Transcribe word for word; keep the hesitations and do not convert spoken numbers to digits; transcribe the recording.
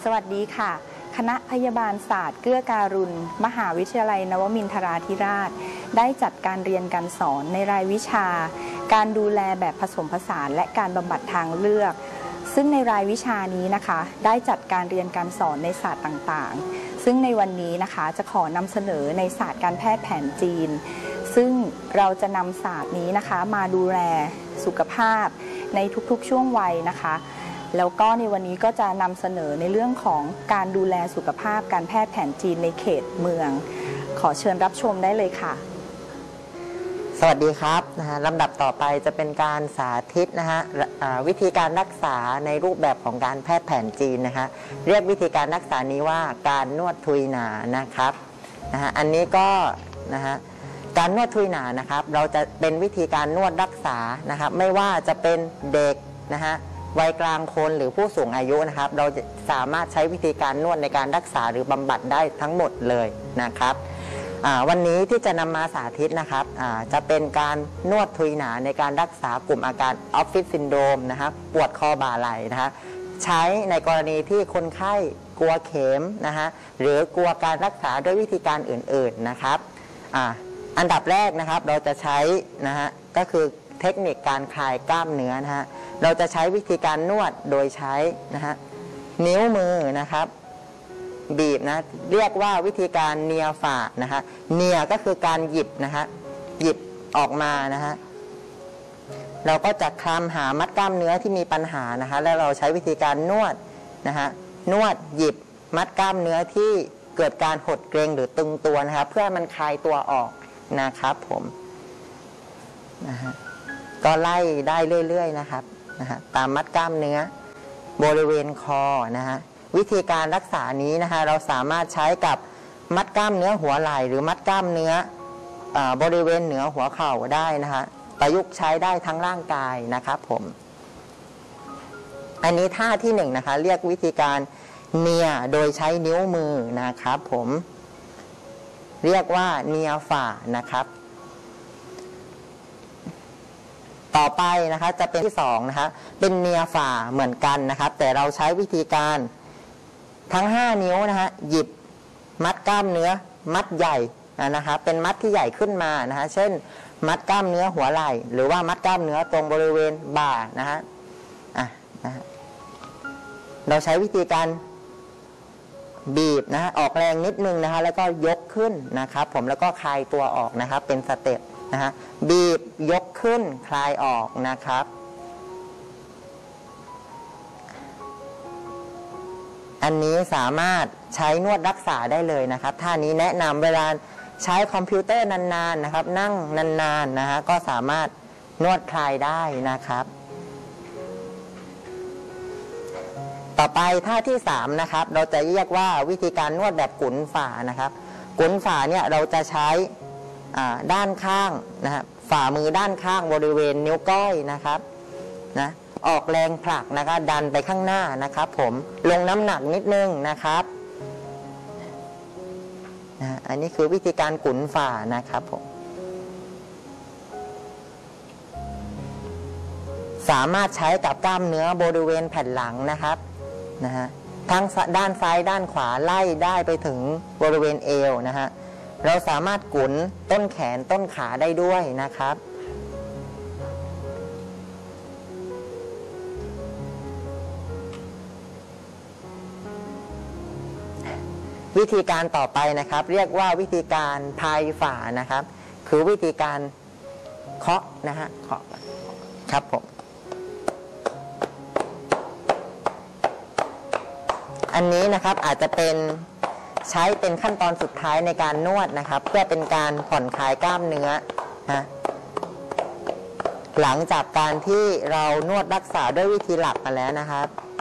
สวัสดีค่ะคณะพยาบาลศาสตร์เกื้อการุณมหาวิทยาลัยนวมินทราธิราชได้จัดการเรียนการสอนในรายวิชาการดูแลแบบผสมผสานและการบำบัดทางเลือกซึ่งในรายวิชานี้นะคะได้จัดการเรียนการสอนในศาสตร์ต่างๆซึ่งในวันนี้นะคะจะขอนำเสนอในศาสตร์การแพทย์แผนจีนซึ่งเราจะนำศาสตร์นี้นะคะมาดูแลสุขภาพในทุกๆช่วงวัยนะคะแล้วก็ในวันนี้ก็จะนำเสนอในเรื่องของการดูแลสุขภาพการแพทย์แผนจีนในเขตเมืองขอเชิญรับชมได้เลยค่ะสวัสดีครับนะฮะลำดับต่อไปจะเป็นการสาธิตนะฮะวิธีการรักษาในรูปแบบของการแพทย์แผนจีนนะฮะเรียกวิธีการรักษานี้ว่าการนวดทุยหนานะครับนะฮะอันนี้ก็นะฮะการนวดทุยหนานะครับเราจะเป็นวิธีการนวดรักษานะครับไม่ว่าจะเป็นเด็กนะฮะวัยกลางคนหรือผู้สูงอายุนะครับเราจะสามารถใช้วิธีการนวดในการรักษาหรือบำบัดได้ทั้งหมดเลยนะครับวันนี้ที่จะนำมาสาธิตนะครับจะเป็นการนวดทุยหนาในการรักษากลุ่มอาการออฟฟิศซินโดรมนะครับปวดคอบ่าไหล่นะฮะใช้ในกรณีที่คนไข้กลัวเข็มนะฮะหรือกลัวการรักษาด้วยวิธีการอื่นๆนะครับอันดับแรกนะครับเราจะใช้นะฮะก็คือเทคนิคการคลายกล้ามเนื้อนะฮะเราจะใช้วิธีการนวดโดยใช้นะฮะนิ้วมือนะครับบีบนะเรียกว่าวิธีการเนียฝ่านะฮะเนียก็คือการหยิบนะฮะหยิบออกมานะฮะเราก็จะคลำหามัดกล้ามเนื้อที่มีปัญหานะฮะแล้วเราใช้วิธีการนวดนะฮะนวดหยิบมัดกล้ามเนื้อที่เกิดการหดเกร็งหรือตึงตัวนะครับเพื่อมันคลายตัวออกนะครับผมนะฮะก็ไล่ได้เรื่อยๆนะครับนะฮะตามมัดกล้ามเนื้อบริเวณคอนะฮะวิธีการรักษานี้นะฮะเราสามารถใช้กับมัดกล้ามเนื้อหัวไหล่หรือมัดกล้ามเนื้อบริเวณเหนือหัวเข่าได้นะฮะประยุกต์ใช้ได้ทั้งร่างกายนะครับผมอันนี้ท่าที่หนึ่งนะคะเรียกวิธีการเนียโดยใช้นิ้วมือนะครับผมเรียกว่าเนียฝ่านะครับต่อไปนะคะจะเป็นที่สองนะคะเป็นเนียฝ่าเหมือนกันนะครับแต่เราใช้วิธีการทั้งห้านิ้วนะฮะหยิบมัดกล้ามเนื้อมัดใหญ่นะครับเป็นมัดที่ใหญ่ขึ้นมานะฮะเช่นมัดกล้ามเนื้อหัวไหล่หรือว่ามัดกล้ามเนื้อตรงบริเวณบ่านะฮะอ่ะนะฮะเราใช้วิธีการบีบนะฮะออกแรงนิดนึงนะฮะแล้วก็ยกขึ้นนะครับผมแล้วก็คลายตัวออกนะครับเป็นสเต็ปนะฮะบีบยกขึ้นคลายออกนะครับอันนี้สามารถใช้นวดรักษาได้เลยนะครับท่านี้แนะนำเวลาใช้คอมพิวเตอร์นานๆนะครับนั่งนานๆนะฮะก็สามารถนวดคลายได้นะครับต่อไปท่าที่สามนะครับเราจะเรียกว่าวิธีการนวดแบบกุนฝ่านะครับกุนฝ่าเนี่ยเราจะใช้ด้านข้างนะฮะฝ่ามือด้านข้างบริเวณนิ้วก้อยนะครับนะออกแรงผลักนะครับดันไปข้างหน้านะครับผมลงน้ำหนักนิดนึงนะครับนะอันนี้คือวิธีการกุนฝ่านะครับผมสามารถใช้กับกล้ามเนื้อบริเวณแผ่นหลังนะครับนะฮะทั้งด้านซ้ายด้านขวาไล่ได้ไปถึงบริเวณเอวนะฮะเราสามารถกุนต้นแขนต้นขาได้ด้วยนะครับวิธีการต่อไปนะครับเรียกว่าวิธีการพายฝ่านะครับคือวิธีการเคาะนะฮะเคาะครับผมอันนี้นะครับอาจจะเป็นใช้เป็นขั้นตอนสุดท้ายในการนวดนะครับเพื่อเป็นการผ่อนคลายกล้ามเนื้อนะหลังจากการที่เรานวดรักษาด้วยวิธีหลักมาแล้วนะครับ